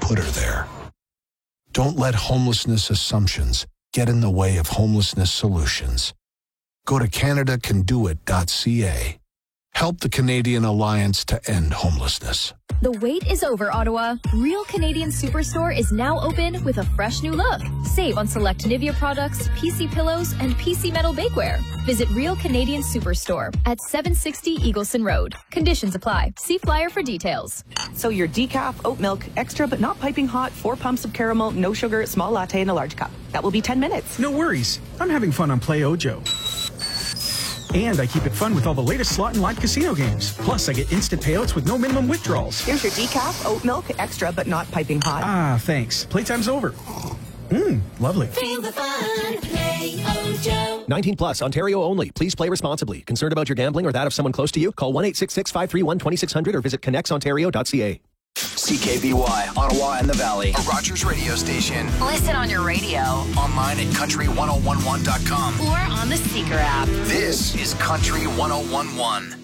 put her there. Don't let homelessness assumptions get in the way of homelessness solutions. Go to CanadaCanDoIt.ca. Help the Canadian Alliance to End Homelessness. The wait is over, Ottawa. Real Canadian Superstore is now open with a fresh new look. Save on select Nivea products, PC pillows, and PC metal bakeware. Visit Real Canadian Superstore at 760 Eagleson Road. Conditions apply. See flyer for details. So your decaf, oat milk, extra but not piping hot, 4 pumps of caramel, no sugar, small latte in a large cup. That will be 10 minutes. No worries. I'm having fun on Play Ojo. And I keep it fun with all the latest slot and live casino games. Plus, I get instant payouts with no minimum withdrawals. Here's your decaf, oat milk, extra but not piping hot. Ah, thanks. Playtime's over. Lovely. Feel the fun. Play Ojo. 19 plus, Ontario only. Please play responsibly. Concerned about your gambling or that of someone close to you? Call 1-866-531-2600 or visit connexontario.ca. CKBY, Ottawa and the Valley, a Rogers radio station. Listen on your radio. Online at country1011.com. Or on the Seeker app. This is Country 1011.